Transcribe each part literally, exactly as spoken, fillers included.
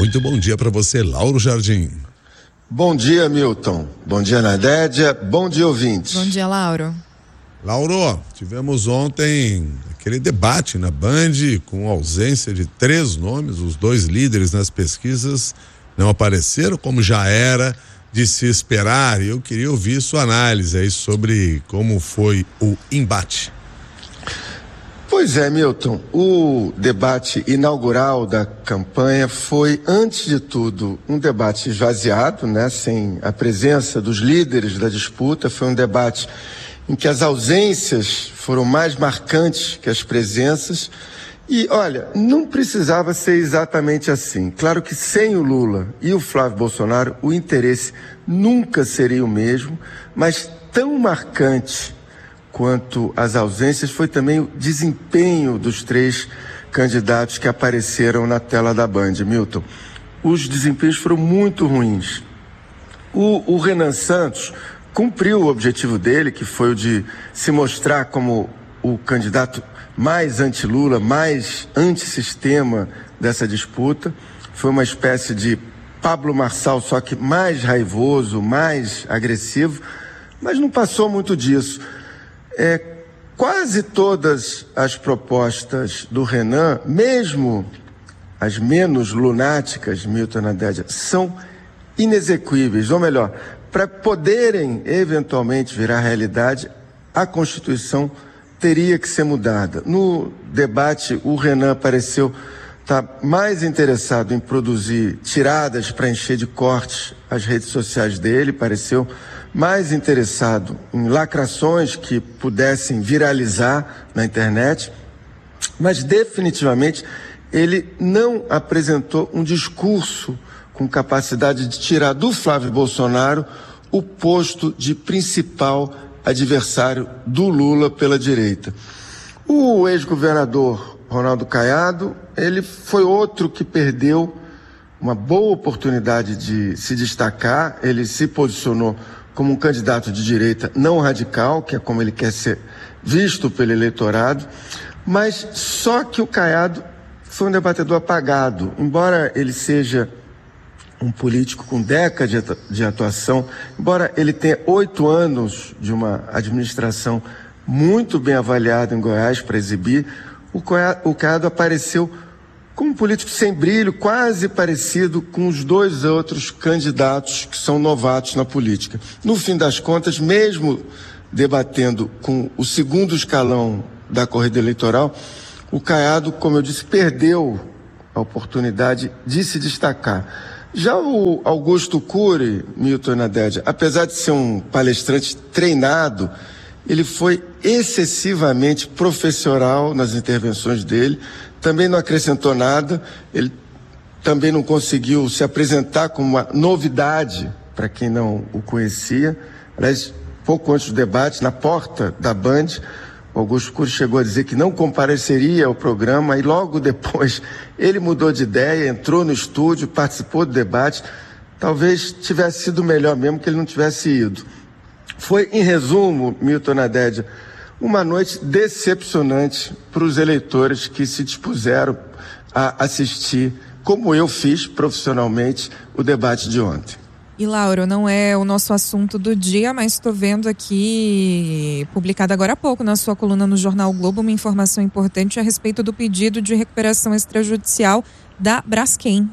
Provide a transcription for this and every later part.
Muito bom dia para você, Lauro Jardim. Bom dia, Milton. Bom dia, Nadédia. Bom dia, ouvintes. Bom dia, Lauro. Lauro, tivemos ontem aquele debate na Band com ausência de três nomes, os dois líderes nas pesquisas não apareceram, como já era de se esperar, e eu queria ouvir sua análise aí sobre como foi o embate. Pois é, Milton, o debate inaugural da campanha foi, antes de tudo, um debate esvaziado, né, sem a presença dos líderes da disputa. Foi um debate em que as ausências foram mais marcantes que as presenças. E, olha, não precisava ser exatamente assim. Claro que sem o Lula e o Flávio Bolsonaro, o interesse nunca seria o mesmo, mas tão marcante quanto as ausências foi também o desempenho dos três candidatos que apareceram na tela da Band, Milton. Os desempenhos foram muito ruins. O, o Renan Santos cumpriu o objetivo dele, que foi o de se mostrar como o candidato mais anti-Lula, mais antissistema dessa disputa. Foi uma espécie de Pablo Marçal, só que mais raivoso, mais agressivo, mas não passou muito disso. É, quase todas as propostas do Renan, mesmo as menos lunáticas, Milton, Nadédia, são inexequíveis, ou melhor, para poderem eventualmente virar realidade, a Constituição teria que ser mudada. No debate, o Renan pareceu estar mais interessado em produzir tiradas para encher de cortes as redes sociais dele, pareceu mais interessado em lacrações que pudessem viralizar na internet, mas definitivamente ele não apresentou um discurso com capacidade de tirar do Flávio Bolsonaro o posto de principal adversário do Lula pela direita. O ex-governador Ronaldo Caiado, ele foi outro que perdeu uma boa oportunidade de se destacar. Ele se posicionou como um candidato de direita não radical, que é como ele quer ser visto pelo eleitorado, mas só que o Caiado foi um debatedor apagado. Embora ele seja um político com décadas de atuação, embora ele tenha oito anos de uma administração muito bem avaliada em Goiás para exibir, o Caiado apareceu como um político sem brilho, quase parecido com os dois outros candidatos que são novatos na política. No fim das contas, mesmo debatendo com o segundo escalão da corrida eleitoral, o Caiado, como eu disse, perdeu a oportunidade de se destacar. Já o Augusto Cury, Milton, Nadédia, apesar de ser um palestrante treinado, ele foi excessivamente professoral nas intervenções dele, também não acrescentou nada, ele também não conseguiu se apresentar como uma novidade para quem não o conhecia. Aliás, pouco antes do debate, na porta da Band, o Augusto Cury chegou a dizer que não compareceria ao programa e logo depois ele mudou de ideia, entrou no estúdio, participou do debate. Talvez tivesse sido melhor mesmo que ele não tivesse ido. Foi, em resumo, Milton, Nadédia, uma noite decepcionante para os eleitores que se dispuseram a assistir, como eu fiz profissionalmente, o debate de ontem. E, Lauro, não é o nosso assunto do dia, mas estou vendo aqui, publicada agora há pouco na sua coluna no Jornal o Globo, uma informação importante a respeito do pedido de recuperação extrajudicial da Braskem.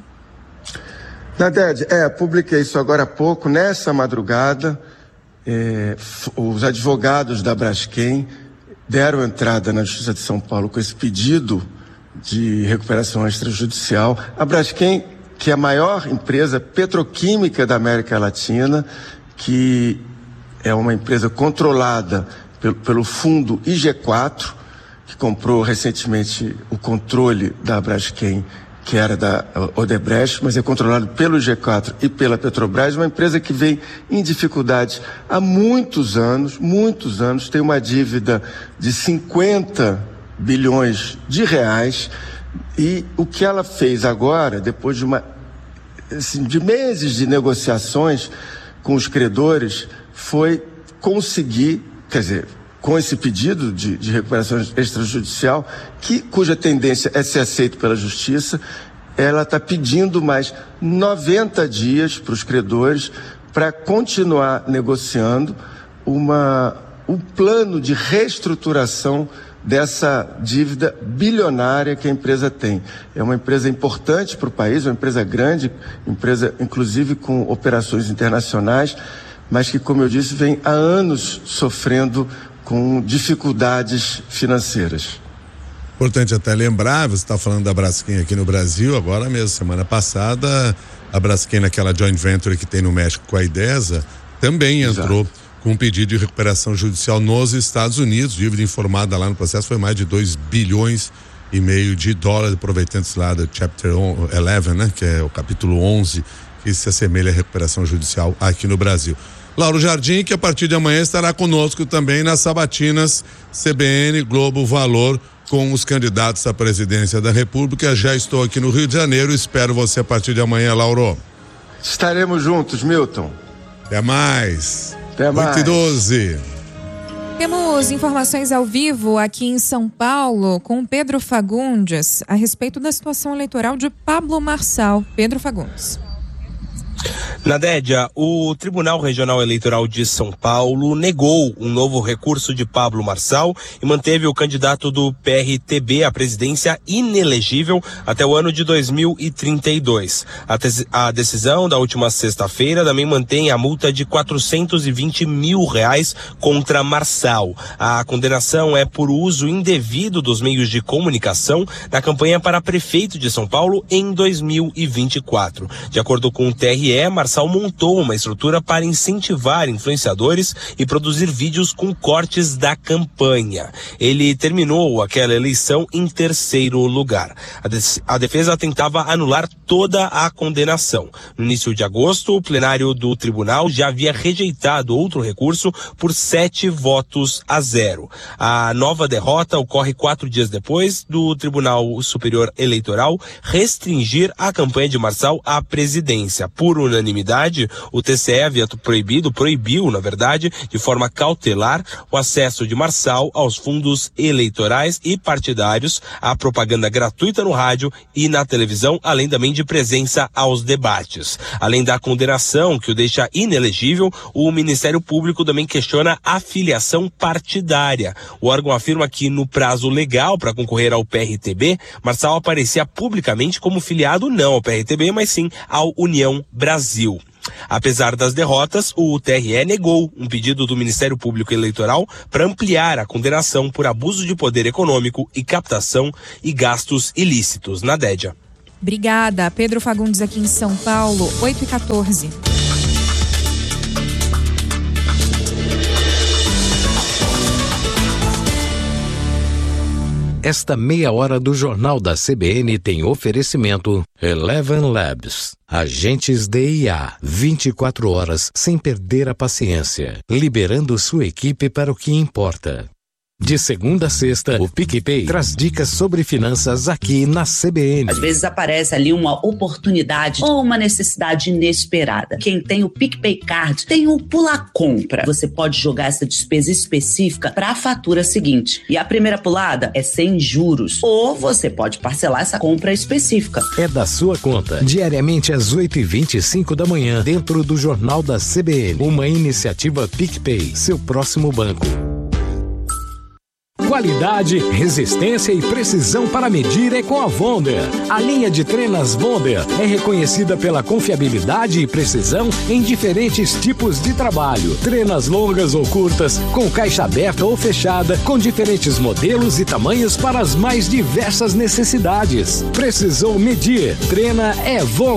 Nadédia, é, publiquei isso agora há pouco, nessa madrugada, é, os advogados da Braskem deram entrada na Justiça de São Paulo com esse pedido de recuperação extrajudicial. A Braskem, que é a maior empresa petroquímica da América Latina, que é uma empresa controlada pelo, pelo fundo I G quatro, que comprou recentemente o controle da Braskem, que era da Odebrecht, mas é controlado pelo I G quatro e pela Petrobras, uma empresa que vem em dificuldades há muitos anos, muitos anos, tem uma dívida de cinquenta bilhões de reais, e o que ela fez agora, depois de uma assim, de meses de negociações com os credores, foi conseguir, quer dizer, com esse pedido de, de recuperação extrajudicial, que, cuja tendência é ser aceito pela Justiça, ela está pedindo mais noventa dias para os credores para continuar negociando uma, um plano de reestruturação dessa dívida bilionária que a empresa tem. É uma empresa importante para o país, uma empresa grande, empresa inclusive com operações internacionais, mas que, como eu disse, vem há anos sofrendo com dificuldades financeiras. Importante até lembrar, você está falando da Braskem aqui no Brasil, agora mesmo, semana passada, a Braskem, naquela joint venture que tem no México com a Idesa, também entrou Exato. com um pedido de recuperação judicial nos Estados Unidos. Dívida informada lá no processo foi mais de dois bilhões e meio de dólares, provenientes lá do Chapter onze, né, que é o capítulo onze, que se assemelha à recuperação judicial aqui no Brasil. Lauro Jardim, que a partir de amanhã estará conosco também nas sabatinas C B N Globo Valor, com os candidatos à presidência da República. Já estou aqui no Rio de Janeiro, espero você a partir de amanhã, Lauro. Estaremos juntos, Milton. Até mais. Até mais. oito e doze. Temos informações ao vivo aqui em São Paulo com Pedro Fagundes a respeito da situação eleitoral de Pablo Marçal. Pedro Fagundes. Nadédia, o Tribunal Regional Eleitoral de São Paulo negou um novo recurso de Pablo Marçal e manteve o candidato do P R T B à presidência inelegível até o ano de dois mil e trinta e dois. A, te- a decisão da última sexta-feira também mantém a multa de quatrocentos e vinte mil reais contra Marçal. A condenação é por uso indevido dos meios de comunicação na campanha para prefeito de São Paulo em dois mil e vinte e quatro. De acordo com o T R E, Marçal montou uma estrutura para incentivar influenciadores e produzir vídeos com cortes da campanha. Ele terminou aquela eleição em terceiro lugar. A, de- a defesa tentava anular toda a condenação. No início de agosto, o plenário do tribunal já havia rejeitado outro recurso por sete votos a zero. A nova derrota ocorre quatro dias depois do Tribunal Superior Eleitoral restringir a campanha de Marçal à presidência. Por unanimidade, o T C E havia proibido, proibiu, na verdade, de forma cautelar, o acesso de Marçal aos fundos eleitorais e partidários, à propaganda gratuita no rádio e na televisão, além também de presença aos debates. Além da condenação que o deixa inelegível, o Ministério Público também questiona a filiação partidária. O órgão afirma que, no prazo legal para concorrer ao P R T B, Marçal aparecia publicamente como filiado não ao P R T B, mas sim ao União Brasil. Apesar das derrotas, o T R E negou um pedido do Ministério Público Eleitoral para ampliar a condenação por abuso de poder econômico e captação e gastos ilícitos. Nadédia. Obrigada, Pedro Fagundes aqui em São Paulo, oito e quatorze. Esta meia hora do Jornal da C B N tem oferecimento Eleven Labs. Agentes D I A, vinte e quatro horas sem perder a paciência, liberando sua equipe para o que importa. De segunda a sexta, o PicPay traz dicas sobre finanças aqui na C B N. Às vezes aparece ali uma oportunidade ou uma necessidade inesperada. Quem tem o PicPay Card tem o Pula Compra. Você pode jogar essa despesa específica para a fatura seguinte. E a primeira pulada é sem juros. Ou você pode parcelar essa compra específica. É da sua conta. Diariamente às oito e vinte e cinco da manhã, dentro do Jornal da C B N. Uma iniciativa PicPay, seu próximo banco. Qualidade, resistência e precisão para medir é com a Wonder. A linha de trenas Wonder é reconhecida pela confiabilidade e precisão em diferentes tipos de trabalho. Trenas longas ou curtas, com caixa aberta ou fechada, com diferentes modelos e tamanhos para as mais diversas necessidades. Precisou medir? Treina é Wonder.